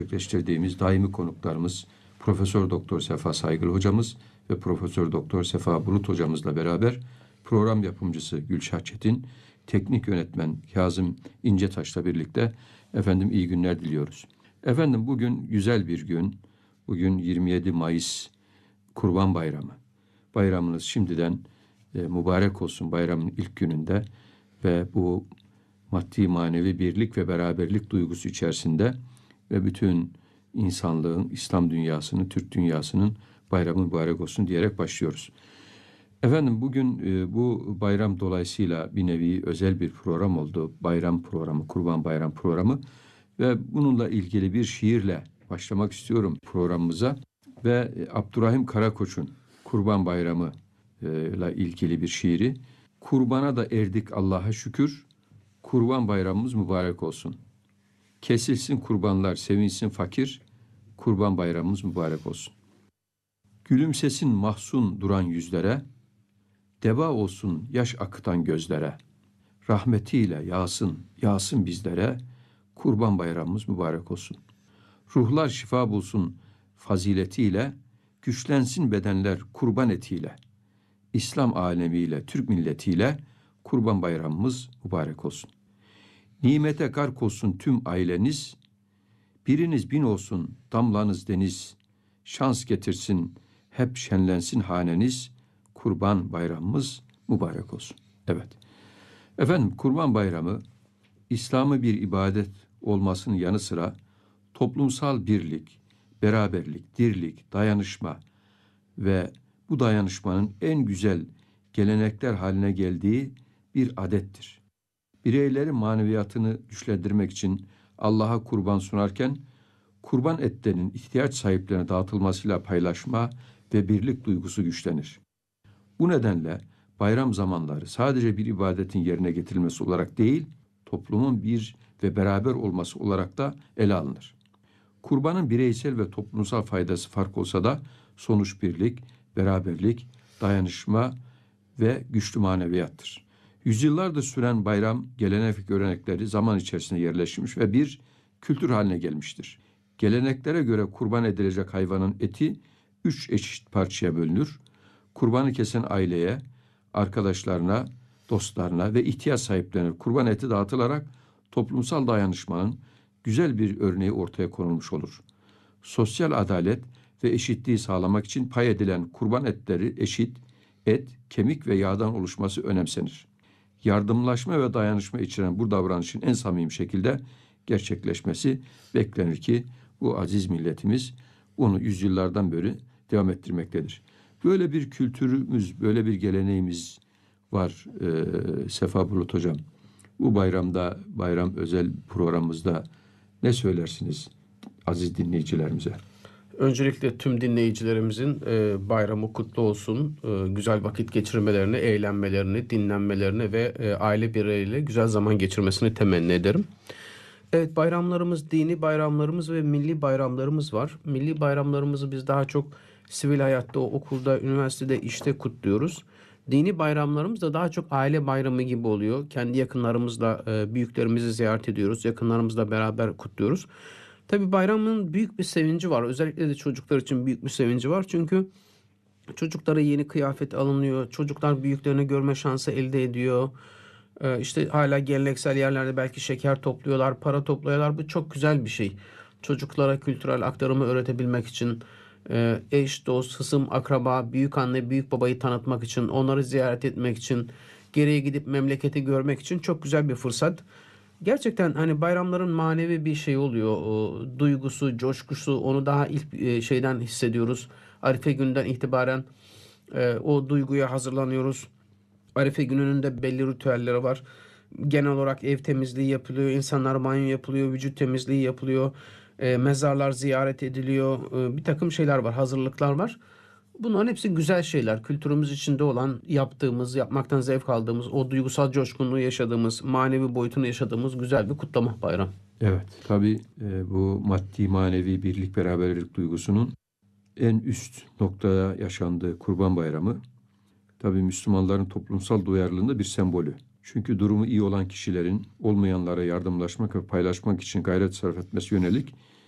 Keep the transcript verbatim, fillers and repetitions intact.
gerçekleştirdiğimiz daimi konuklarımız Profesör Doktor Sefa Saygılı hocamız ve Profesör Doktor Sefa Bulut hocamızla beraber program yapımcısı Gülşah Çetin, teknik yönetmen Kazım İncetaş'la birlikte efendim iyi günler diliyoruz. Efendim bugün güzel bir gün. Bugün yirmi yedi Mayıs Kurban Bayramı. Bayramınız şimdiden e, mübarek olsun bayramın ilk gününde ve bu maddi manevi birlik ve beraberlik duygusu içerisinde ve bütün insanlığın, İslam dünyasının, Türk dünyasının bayramı mübarek olsun diyerek başlıyoruz. Efendim bugün e, bu bayram dolayısıyla bir nevi özel bir program oldu. Bayram programı, Kurban Bayram programı ve bununla ilgili bir şiirle başlamak istiyorum programımıza. Ve e, Abdurrahim Karakoç'un Kurban Bayramı e, ile ilgili bir şiiri. Kurbana da erdik Allah'a şükür, Kurban Bayramımız mübarek olsun. Kesilsin kurbanlar, sevinsin fakir, Kurban Bayramımız mübarek olsun. Gülümsesin mahzun duran yüzlere, deva olsun yaş akıtan gözlere, rahmetiyle yağsın, yağsın bizlere, Kurban Bayramımız mübarek olsun. Ruhlar şifa bulsun faziletiyle, güçlensin bedenler kurban etiyle, İslam alemiyle, Türk milletiyle, Kurban Bayramımız mübarek olsun. Nimete gark olsun tüm aileniz, biriniz bin olsun damlanız deniz, şans getirsin hep şenlensin haneniz, Kurban Bayramımız mübarek olsun. Evet. Efendim Kurban Bayramı İslam'ı bir ibadet olmasının yanı sıra toplumsal birlik, beraberlik, dirlik, dayanışma ve bu dayanışmanın en güzel gelenekler haline geldiği bir adettir. Bireylerin maneviyatını güçlendirmek için Allah'a kurban sunarken kurban etlerinin ihtiyaç sahiplerine dağıtılmasıyla paylaşma ve birlik duygusu güçlenir. Bu nedenle bayram zamanları sadece bir ibadetin yerine getirilmesi olarak değil, toplumun bir ve beraber olması olarak da ele alınır. Kurbanın bireysel ve toplumsal faydası fark olsa da sonuç birlik, beraberlik, dayanışma ve güçlü maneviyattır. Yüzyıllardır süren bayram gelenek ve görenekleri zaman içerisinde yerleşmiş ve bir kültür haline gelmiştir. Geleneklere göre kurban edilecek hayvanın eti üç eşit parçaya bölünür. Kurbanı kesen aileye, arkadaşlarına, dostlarına ve ihtiyaç sahiplerine kurban eti dağıtılarak toplumsal dayanışmanın güzel bir örneği ortaya konulmuş olur. Sosyal adalet ve eşitliği sağlamak için pay edilen kurban etleri eşit, et, kemik ve yağdan oluşması önemsenir. Yardımlaşma ve dayanışma içeren bu davranışın en samimi şekilde gerçekleşmesi beklenir ki bu aziz milletimiz bunu yüzyıllardan beri devam ettirmektedir. Böyle bir kültürümüz, böyle bir geleneğimiz var e, Sefa Bulut Hocam. Bu bayramda, bayram özel programımızda ne söylersiniz aziz dinleyicilerimize? Öncelikle tüm dinleyicilerimizin e, bayramı kutlu olsun. E, güzel vakit geçirmelerini, eğlenmelerini, dinlenmelerini ve e, aile bireyleriyle güzel zaman geçirmesini temenni ederim. Evet, bayramlarımız, dini bayramlarımız ve milli bayramlarımız var. Milli bayramlarımızı biz daha çok sivil hayatta, okulda, üniversitede, işte kutluyoruz. Dini bayramlarımız da daha çok aile bayramı gibi oluyor. Kendi yakınlarımızla, e, büyüklerimizi ziyaret ediyoruz. Yakınlarımızla beraber kutluyoruz. Tabii bayramın büyük bir sevinci var. Özellikle de çocuklar için büyük bir sevinci var. Çünkü çocuklara yeni kıyafet alınıyor. Çocuklar büyüklerini görme şansı elde ediyor. Ee, işte hala geleneksel yerlerde belki şeker topluyorlar, para topluyorlar. Bu çok güzel bir şey. Çocuklara kültürel aktarımı öğretebilmek için, e, eş, dost, hısım, akraba, büyük anne, büyük babayı tanıtmak için, onları ziyaret etmek için, geriye gidip memleketi görmek için çok güzel bir fırsat. Gerçekten hani bayramların manevi bir şey oluyor. O duygusu, coşkusu onu daha ilk e, şeyden hissediyoruz. Arife günden itibaren e, o duyguya hazırlanıyoruz. Arife gününün de belli ritüelleri var. Genel olarak ev temizliği yapılıyor, insanlar banyo yapılıyor, vücut temizliği yapılıyor, e, mezarlar ziyaret ediliyor. E, bir takım şeyler var, hazırlıklar var. Bunların hepsi güzel şeyler. Kültürümüz içinde olan, yaptığımız, yapmaktan zevk aldığımız, o duygusal coşkunluğu yaşadığımız, manevi boyutunu yaşadığımız güzel bir kutlama bayram. Evet, tabii e, bu maddi manevi birlik beraberlik duygusunun en üst noktada yaşandığı Kurban Bayramı, tabii Müslümanların toplumsal duyarlılığında bir sembolü. Çünkü durumu iyi olan kişilerin olmayanlara yardımlaşmak ve paylaşmak için gayret sarf etmesi yönelik